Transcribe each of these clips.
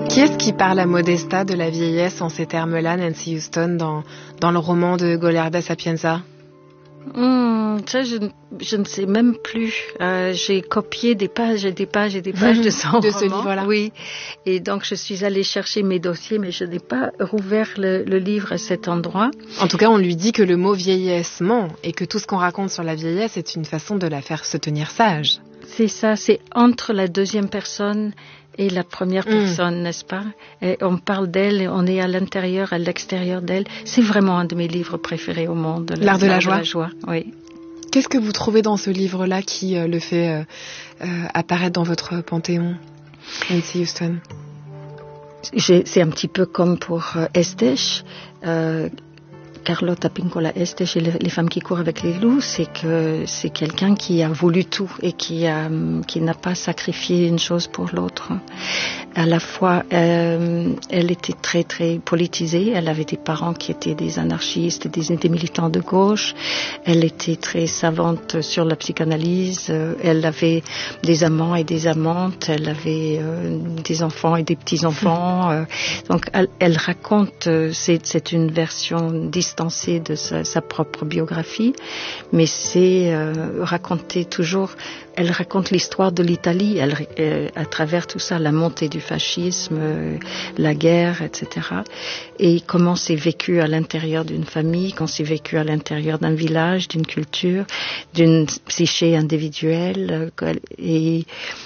Qui est-ce qui parle à Modesta de la vieillesse en ces termes-là, Nancy Houston, dans le roman de Golarda Sapienza? Ça, je ne sais même plus. J'ai copié des pages et des pages et des pages de son de ce livre-là. Oui. Et donc, je suis allée chercher mes dossiers, mais je n'ai pas rouvert le livre à cet endroit. En tout cas, on lui dit que le mot vieillesse ment et que tout ce qu'on raconte sur la vieillesse est une façon de la faire se tenir sage. C'est ça, c'est entre la deuxième personne et la première personne, n'est-ce pas? Et on parle d'elle, et on est à l'intérieur, à l'extérieur d'elle. C'est vraiment un de mes livres préférés au monde. L'art de la joie. Oui. Qu'est-ce que vous trouvez dans ce livre-là qui le fait apparaître dans votre panthéon, Nancy Houston? C'est un petit peu comme pour Estés. Carlota Pincola Estés et les femmes qui courent avec les loups, c'est que c'est quelqu'un qui a voulu tout et qui n'a pas sacrifié une chose pour l'autre. À la fois, elle était très très politisée. Elle avait des parents qui étaient des anarchistes, des militants de gauche. Elle était très savante sur la psychanalyse. Elle avait des amants et des amantes. Elle avait des enfants et des petits enfants. Donc, elle raconte. C'est une version distancée de sa propre biographie, mais c'est raconter toujours. Elle raconte l'histoire de l'Italie, à travers tout ça, la montée du fascisme, la guerre, etc. Et comment c'est vécu à l'intérieur d'une famille, comment c'est vécu à l'intérieur d'un village, d'une culture, d'une psyché individuelle, et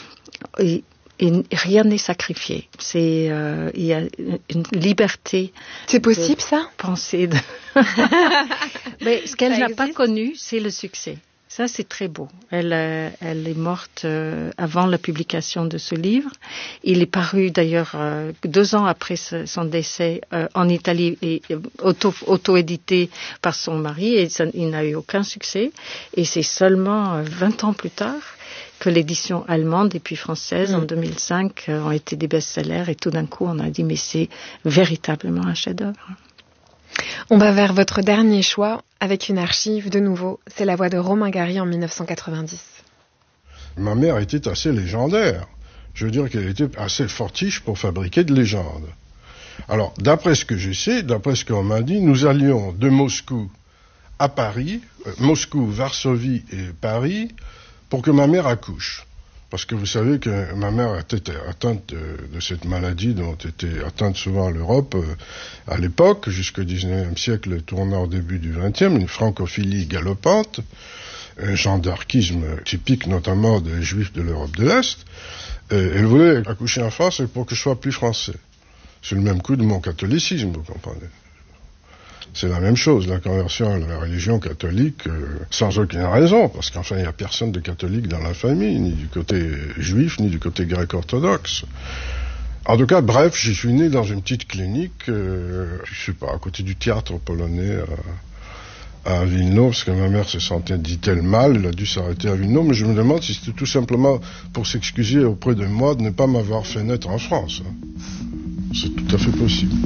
rien n'est sacrifié. Il y a une liberté. C'est possible, ça? Penser de... Mais ce qu'elle n'a pas connu, c'est le succès. Ça, c'est très beau. Elle est morte avant la publication de ce livre. Il est paru d'ailleurs 2 ans après son décès en Italie et auto-édité par son mari. Et il n'a eu aucun succès. Et c'est seulement 20 ans plus tard que l'édition allemande et puis française en 2005 ont été des best-sellers. Et tout d'un coup, on a dit, mais c'est véritablement un chef-d'œuvre. On va vers votre dernier choix avec une archive de nouveau. C'est La Voix de Romain Gary en 1990. Ma mère était assez légendaire. Je veux dire qu'elle était assez fortiche pour fabriquer de légendes. Alors, d'après ce que je sais, d'après ce qu'on m'a dit, nous allions de Moscou à Paris, Moscou, Varsovie et Paris, pour que ma mère accouche. Parce que vous savez que ma mère était atteinte de cette maladie dont était atteinte souvent l'Europe à l'époque, jusqu'au XIXe siècle, tournant au début du XXe, une francophilie galopante, un gendarchisme typique notamment des Juifs de l'Europe de l'Est. Elle voulait accoucher en France pour que je sois plus français. C'est le même coup de mon catholicisme, vous comprenez. C'est la même chose, la conversion à la religion catholique, sans aucune raison, parce qu'enfin, il n'y a personne de catholique dans la famille, ni du côté juif, ni du côté grec-orthodoxe. En tout cas, bref, je suis né dans une petite clinique, je sais pas, à côté du théâtre polonais, à Wilno, parce que ma mère se sentait, dit-elle, mal, elle a dû s'arrêter à Wilno, mais je me demande si c'était tout simplement pour s'excuser auprès de moi de ne pas m'avoir fait naître en France. C'est tout à fait possible.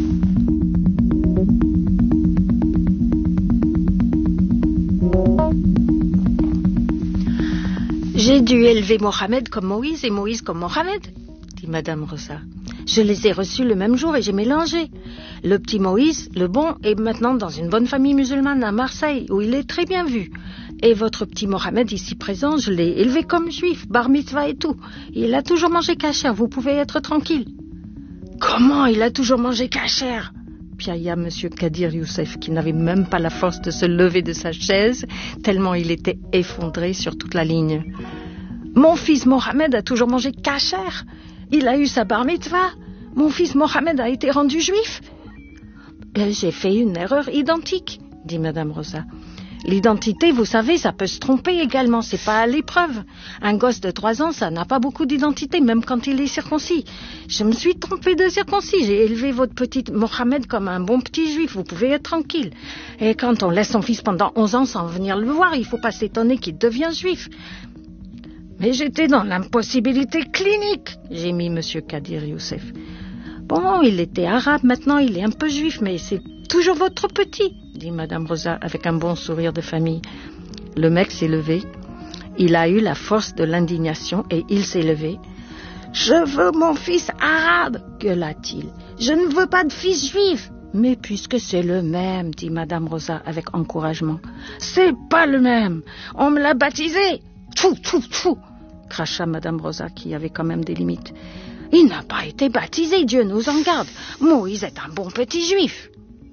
J'ai dû élever Mohamed comme Moïse et Moïse comme Mohamed, dit Madame Rosa. Je les ai reçus le même jour et j'ai mélangé. Le petit Moïse, le bon, est maintenant dans une bonne famille musulmane à Marseille, où il est très bien vu. Et votre petit Mohamed, ici présent, je l'ai élevé comme juif, bar mitzvah et tout. Il a toujours mangé kasher, vous pouvez être tranquille. Comment il a toujours mangé kasher? Piailla Monsieur Kadir Youssef, qui n'avait même pas la force de se lever de sa chaise, tellement il était effondré sur toute la ligne. Mon fils Mohamed a toujours mangé kasher. Il a eu sa bar mitzvah. Mon fils Mohamed a été rendu juif. J'ai fait une erreur identique, dit Madame Rosa. L'identité, vous savez, ça peut se tromper également, c'est pas à l'épreuve. Un gosse de 3 ans, ça n'a pas beaucoup d'identité, même quand il est circoncis. Je me suis trompée de circoncis, j'ai élevé votre petit Mohamed comme un bon petit juif, vous pouvez être tranquille. Et quand on laisse son fils pendant 11 ans sans venir le voir, il faut pas s'étonner qu'il devient juif. Mais j'étais dans l'impossibilité clinique, j'ai mis Monsieur Kadir Youssef. Bon, il était arabe, maintenant il est un peu juif, mais c'est toujours votre petit, dit Madame Rosa avec un bon sourire de famille. Le mec s'est levé. Il a eu la force de l'indignation et il s'est levé. « Je veux mon fils arabe !» gueula-t-il. « Je ne veux pas de fils juif !» « Mais puisque c'est le même, dit Madame Rosa avec encouragement. « C'est pas le même. On me l'a baptisé. »« Tfou, tfou, tfou !» cracha Madame Rosa qui avait quand même des limites. « Il n'a pas été baptisé, Dieu nous en garde. Moïse est un bon petit juif. »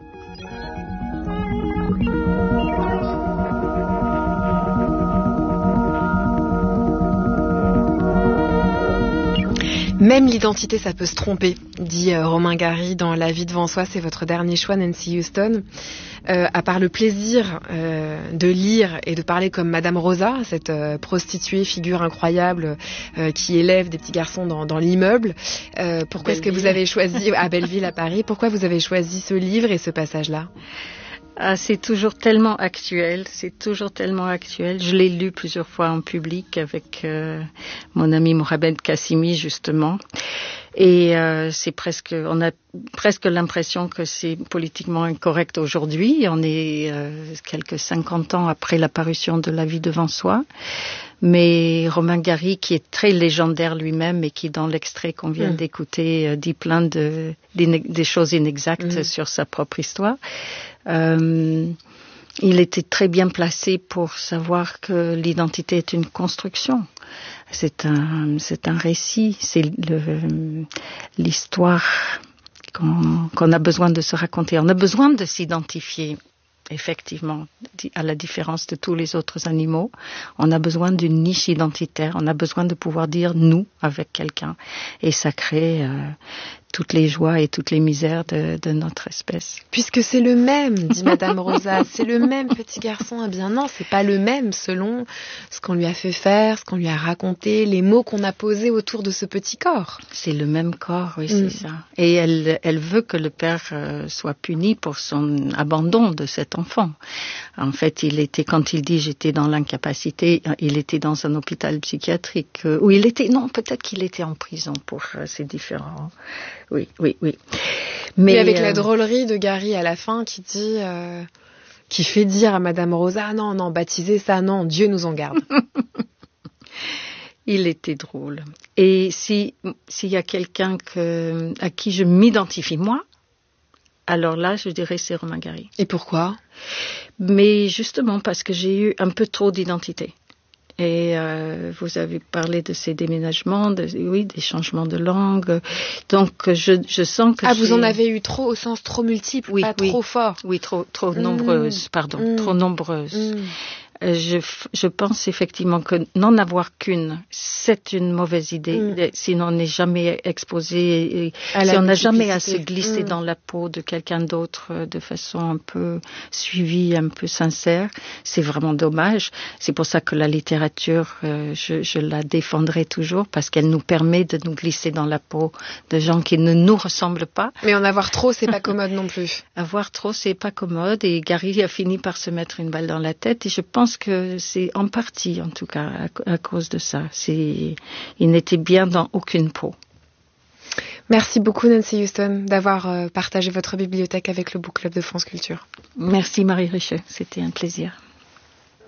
Même l'identité, ça peut se tromper, dit Romain Gary dans La vie devant soi. C'est votre dernier choix, Nancy Huston. À part le plaisir de lire et de parler comme Madame Rosa, cette prostituée, figure incroyable qui élève des petits garçons dans l'immeuble, pourquoi est-ce que vous avez choisi, à Belleville, à Paris, pourquoi vous avez choisi ce livre et ce passage-là ? Ah, c'est toujours tellement actuel, Je l'ai lu plusieurs fois en public avec mon ami Mohamed Kassimi, justement. Et on a presque l'impression que c'est politiquement incorrect aujourd'hui. On est quelques 50 ans après la parution de La vie devant soi. Mais Romain Gary, qui est très légendaire lui-même et qui, dans l'extrait qu'on vient d'écouter, dit plein des choses inexactes sur sa propre histoire, il était très bien placé pour savoir que l'identité est une construction. C'est un récit, c'est l'histoire qu'on a besoin de se raconter. On a besoin de s'identifier, effectivement, à la différence de tous les autres animaux. On a besoin d'une niche identitaire, on a besoin de pouvoir dire « nous » avec quelqu'un. Et ça crée toutes les joies et toutes les misères de notre espèce. Puisque c'est le même, dit Madame Rosa, c'est le même petit garçon. Eh bien non, c'est pas le même selon ce qu'on lui a fait faire, ce qu'on lui a raconté, les mots qu'on a posés autour de ce petit corps. C'est le même corps, oui, c'est ça. Et elle veut que le père soit puni pour son abandon de cet enfant. En fait, quand il dit j'étais dans l'incapacité, il était dans un hôpital psychiatrique où peut-être qu'il était en prison pour ces différents. Oui. Mais avec la drôlerie de Gary à la fin qui dit, qui fait dire à Madame Rosa, non, baptiser ça, non, Dieu nous en garde. Il était drôle. Et s'il y a quelqu'un à qui je m'identifie, moi, alors là, je dirais c'est Romain Gary. Et pourquoi ? Mais justement parce que j'ai eu un peu trop d'identité. Et vous avez parlé de ces déménagements, des changements de langue. Donc je sens que vous en avez eu trop au sens trop multiple, trop fort. Oui, trop nombreuses, trop nombreuses. Je pense effectivement que n'en avoir qu'une, c'est une mauvaise idée. Sinon, on n'est jamais exposé, si on n'a jamais à se glisser dans la peau de quelqu'un d'autre de façon un peu suivie, un peu sincère, c'est vraiment dommage. C'est pour ça que la littérature, je la défendrai toujours, parce qu'elle nous permet de nous glisser dans la peau de gens qui ne nous ressemblent pas. Mais en avoir trop, c'est pas commode non plus. Avoir trop, c'est pas commode. Et Gary a fini par se mettre une balle dans la tête. Et je pense que c'est en partie, en tout cas, à cause de ça. Il n'était bien dans aucune peau. Merci beaucoup, Nancy Huston, d'avoir partagé votre bibliothèque avec le Book Club de France Culture. Merci, Marie Richet. C'était un plaisir.